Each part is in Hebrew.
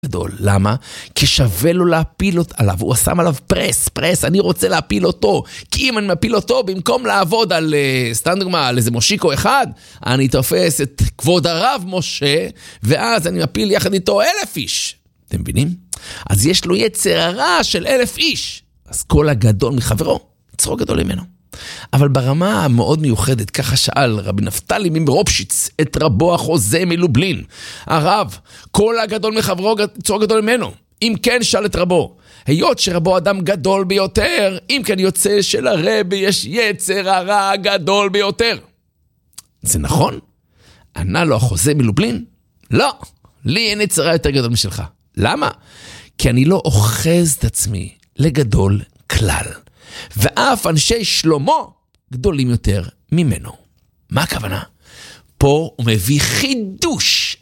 גדול. למה? כי שווה לו להפיל עליו, הוא שם עליו פרס, אני רוצה להפיל אותו, כי אם אני מפיל אותו, במקום לעבוד על, סתם דוגמה, על איזה מושיקו אחד, אני תופס את כבוד הרב משה, ואז אני מפיל יחד איתו 1,000 איש. אתם מבינים? אז יש לו יצר הרע של 1,000 איש, אז כל הגדול מחברו, יצרו גדול ממנו. אבל ברמה המאוד מיוחדת, ככה שאל רבי נפתלי מברופשיץ את רבו החוזה מלובלין, הרב, כל הגדול מחברו יצרו גדול ממנו. אם כן, שאל את רבו, היות שרבו אדם גדול ביותר, אם כן יוצא שלרבי יש יצר הרע גדול ביותר. זה נכון? ענה לו החוזה מלובלין, לא, לי אין יצר הרע יותר גדול משלך. למה? כי אני לא אוחז את עצמי לגדול כלל. ואף אנשי שלמה גדולים יותר ממנו. מה הכוונה? פה הוא מביא חידוש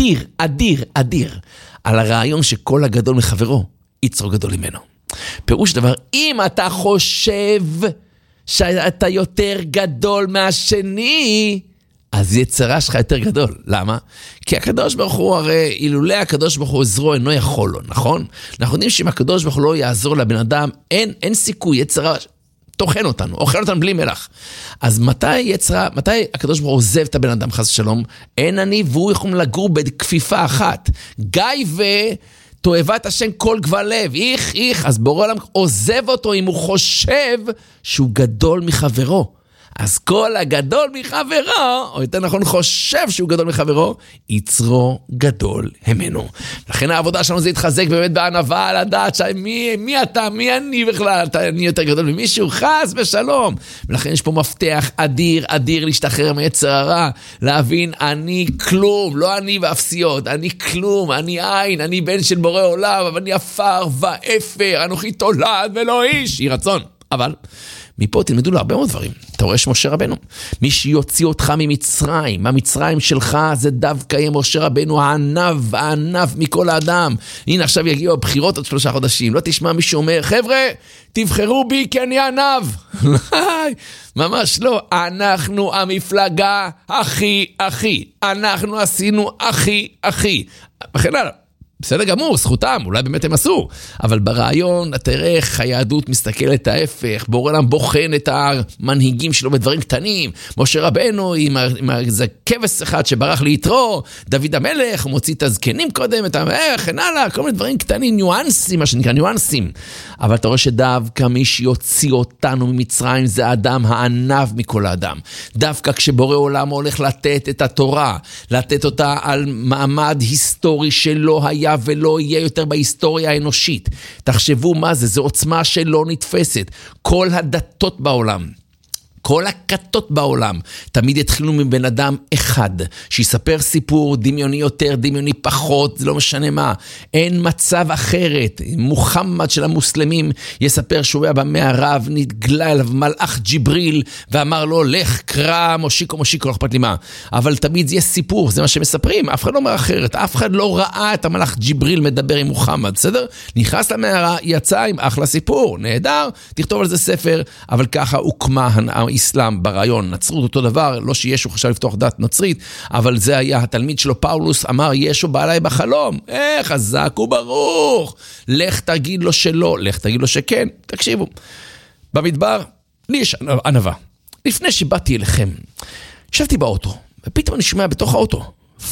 אדיר על הרעיון שכל הגדול מחברו יצרו גדול ממנו. פירוש דבר, אם אתה חושב שאתה יותר גדול מהשני, אז יצרה שלך יותר גדול. למה? כי הקדוש ברוך הוא, הרי אילולא הקדוש ברוך הוא עזרו אינו יכול לו, נכון? אנחנו יודעים שאם הקדוש ברוך הוא לא יעזור לבן אדם, אין סיכוי, יצרה תוכן אותנו, אוכל אותנו בלי מלח. אז מתי הקדוש ברוך הוא עוזב את הבן אדם חס ושלום? אין אני והוא יכולים לגור בכפיפה אחת. גיא תועבת השם כל גבל לב, איך, אז בורא עולם עוזב אותו אם הוא חושב שהוא גדול מחברו. אז כל הגדול מחברו, או יותר נכון חושב שהוא גדול מחברו, יצרו גדול ממנו. לכן העבודה שלנו זה יתחזק באמת בענווה, לדעת מי אתה, מי אני בכלל, אני יותר גדול ממישהו, חס ושלום. ולכן יש פה מפתח אדיר להשתחרר מיצר הרע, להבין אני כלום, לא אני ואפסיות, אני כלום, אני עין, אני בן של בורא עולם, אבל אני עפר ואפר, אנוכי תולד ולא איש, יהי רצון. אבל מפה תלמדו לו הרבה מאוד דברים. אתה רואה שמשה רבנו, מי שיוציא אותך ממצרים, המצרים שלך זה דווקא יהיה משה רבנו הענב מכל האדם. הנה עכשיו יגיעו הבחירות עוד 3 חודשים, לא תשמע מישהו אומר, חבר'ה, תבחרו בי כי אני ענב. ממש לא, אנחנו המפלגה הכי, אנחנו עשינו הכי, וכן הלאה. בסדר גמור, זכותם, אולי באמת הם עשו, אבל ברעיון, תראה איך היהדות מסתכלת ההפך, בורא עולם בוחן את המנהיגים שלו בדברים קטנים, משה רבנו עם איזה כבש אחד שברח ליתרו, דוד המלך, הוא מוציא את הזקנים קודם, את וכן הלאה, כל מיני דברים קטנים, ניואנסים, מה שנקרא ניואנסים, אבל אתה רואה שדווקא מי שיוציא אותנו ממצרים זה האדם הענב מכל האדם, דווקא כשבורא עולם הולך לתת את התורה, לתת אותה על מעמד היסטורי שלא היה ולא יהיה יותר בהיסטוריה האנושית. תחשבו מה זה, זו עוצמה שלא נתפסת. כל הדתות בעולם, כל הכתות בעולם, תמיד יתחילו מבן אדם אחד, שיספר סיפור דמיוני יותר, דמיוני פחות, זה לא משנה מה. אין מצב אחרת. מוחמד של המוסלמים יספר שהוא היה במערב, נתגלה אליו מלאך ג'יבריל, ואמר לו, לך קרא מושיקו, לא אכפת לי מה. אבל תמיד זה יהיה סיפור, זה מה שמספרים, אף אחד לא אומר אחרת, אף אחד לא ראה את המלאך ג'יבריל מדבר עם מוחמד, בסדר? נכנס למערה, יצא עם אחלה סיפור, נהדר, תכתוב על זה ספר, אבל ככה הוקמה האסלאם ברעיון, נצרות אותו דבר, לא שישו חשב לפתוח דת נוצרית, אבל זה היה התלמיד שלו פאולוס, אמר ישו בא אליי בחלום, חזק וברוך, לך תגיד לו שלא, לך תגיד לו שכן, תקשיבו, במדבר, לי יש ענווה, לפני שבאתי אליכם, ישבתי באוטו, ופתאום אני שומע בתוך האוטו,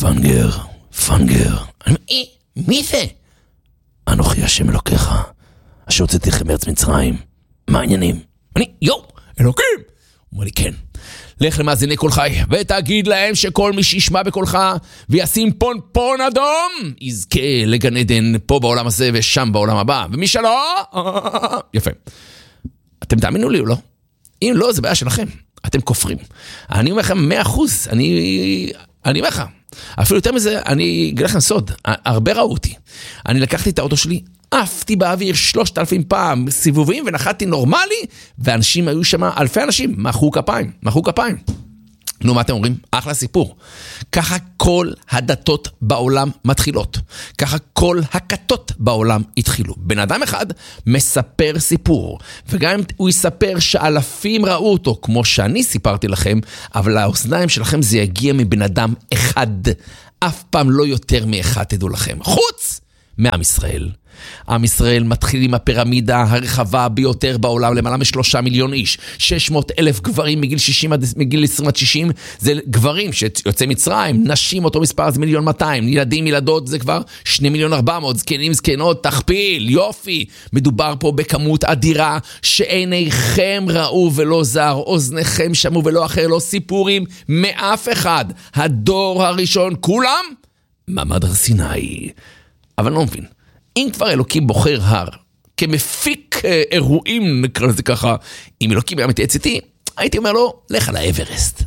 פנגר, מי זה? אנוכי השם אלוקיך, אשר הוצאתי לכם מארץ מצרים, מה העניינים? אלוקים! הוא אומר לי, כן. לך למאזיני כל חי, ותגיד להם שכל מי שישמע בקולך, וישים פון אדום, יזכה לגן עדן פה בעולם הזה, ושם בעולם הבא. ומי שלא? יפה. אתם תאמינו לי או לא? אם לא, זה בעיה שלכם. אתם כופרים. אני אומר לכם 100%. אני אומר לך. אפילו יותר מזה, אני אגיד לכם סוד. הרבה ראו אותי. אני לקחתי את האוטו שלי, עפתי באוויר 3,000 פעם סיבובים ונחתי נורמלי, ואנשים היו שם, אלפי אנשים, מחאו כפיים. נו, מה אתם אומרים? אחלה סיפור. ככה כל הדתות בעולם מתחילות. ככה כל הכתות בעולם התחילו. בן אדם אחד מספר סיפור, וגם אם הוא יספר שאלפים ראו אותו, כמו שאני סיפרתי לכם, אבל לאוזניים שלכם זה יגיע מבן אדם אחד. אף פעם לא יותר מאחד, תדעו לכם. חוץ מעם ישראל. עם ישראל מתחיל עם הפירמידה הרחבה ביותר בעולם, למעלה מ3 מיליון איש, 600,000 גברים מגיל 20 עד 60, זה גברים שיוצא מצרים, נשים אותו מספר זה 1,200,000, ילדים ילדות זה כבר 2,400,000, זקנים זקנות, תכפיל, יופי, מדובר פה בכמות אדירה, שעיניכם ראו ולא זר, אוזניכם שמעו ולא אחר, לא סיפורים מאף אחד, הדור הראשון, כולם מעמד הר סיני. אבל לא מבין, אם כבר אלוקים בוחר הר, כמפיק אירועים, נקרא לזה ככה, אם אלוקים היה מתייעץ איתי, הייתי אומר לו, לך על האברסט,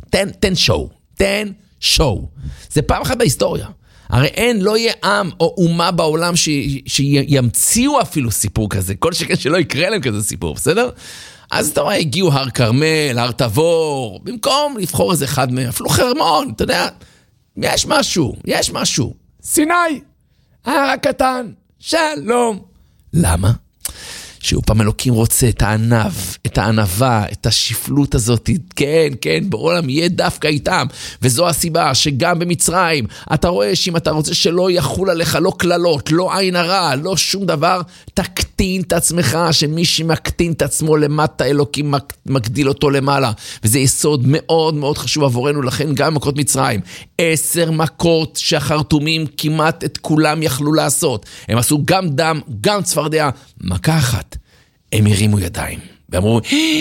תן שואו. זה פעם אחת בהיסטוריה. הרי לא יהיה עם או אומה בעולם שימציאו אפילו סיפור כזה, כל שכן שלא יקרה להם כזה סיפור, בסדר? אז אתה רואה, הגיעו הר כרמל, הר תבור, במקום לבחור איזה אחד מהם, אפילו חרמון, אתה יודע, יש משהו. סיני, הר הקטן, שלום. למה? שהוא פעם אלוקים רוצה את הענב, את הענבה, את השפלות הזאת, כן, בעולם יהיה דווקא איתם, וזו הסיבה שגם במצרים, אתה רואה שאם אתה רוצה שלא יחול עליך, לא כללות, לא עין הרע, לא שום דבר, תקטין את עצמך, שמי שמקטין את עצמו למטה, אלוקים מגדיל אותו למעלה, וזה יסוד מאוד מאוד חשוב עבורנו, לכן גם מכות מצרים, 10 מכות שהחרטומים כמעט את כולם יכלו לעשות, הם עשו גם דם, גם צפרדע, מכה אחת, הם הרימו ידיים, ואמרו,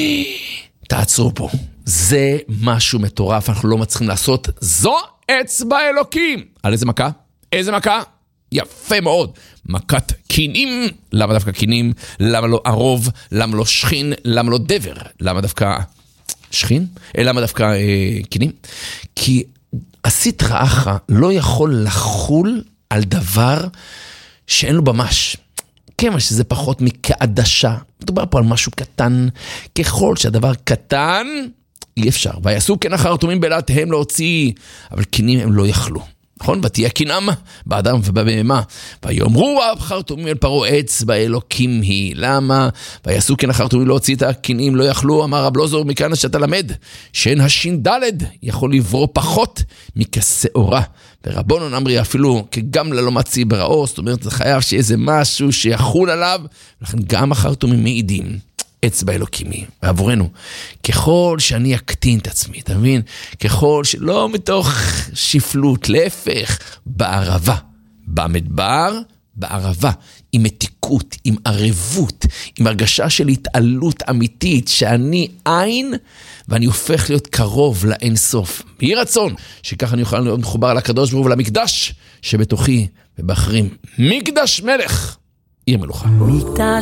תעצרו פה, זה משהו מטורף, אנחנו לא מצליחים לעשות, זו אצבע אלוקים. על איזה מכה? איזה מכה? יפה מאוד, מכת קינים. למה דווקא קינים? למה לא ערוב? למה לא שכין? למה לא דבר? למה דווקא שכין? למה דווקא קינים? כי עשית רעך לא יכול לחול על דבר שאין לו ממש. כמה שזה פחות מכעדשה. מדובר פה על משהו קטן. ככל שהדבר קטן, אי אפשר. ויעשו כן החרטומים בלעתיהם להוציא, אבל קינים הם לא יכלו. נכון? ותהיה קינם באדם ובבהמה. ויאמרו החרטומים אל פרעה, אצבע אלוקים היא. למה? ויעשו כן החרטומים להוציא את הקינים, לא יכלו. אמר רב לוזור מכאן שאתה למד, שאין הש"ד יכול לברוא פחות מכשעורה. ורבונון אמרי אפילו כגם לא מציא בראו, זאת אומרת זה חייב שיהיה איזה משהו שיחול עליו, ולכן גם החרטומים מעידים. אצבע אלוקימי, ועבורנו, ככל שאני אקטין את עצמי, אתה מבין? ככל שלא מתוך שפלות, להפך, בערבה, במדבר, בערבה, עם מתיקות, עם ערבות, עם הרגשה של התעלות אמיתית, שאני עין, ואני הופך להיות קרוב לאין סוף. יהי רצון, שככה אני אוכל להיות מחובר לקדוש ברוך הוא ולמקדש, שבתוכי ובאחרים, מקדש מלך, עיר מלוכה. מקדש